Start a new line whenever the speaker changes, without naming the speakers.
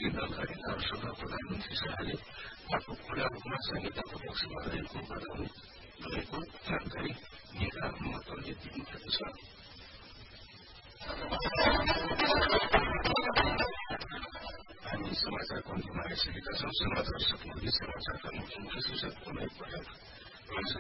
राजनीतिक दलका नेताहरूसँग प्रधानमन्त्री शाहले आफू खुला रूपमा संहिताको पक्षमा रहेको जानकारी नेता महतोले दिनुभएको छ। हामी समाचारको अन्त्यमा आइसकेका छौं। समाचार सकिएपछि समाचारका मुख्य शीर्षकहरू एकपटक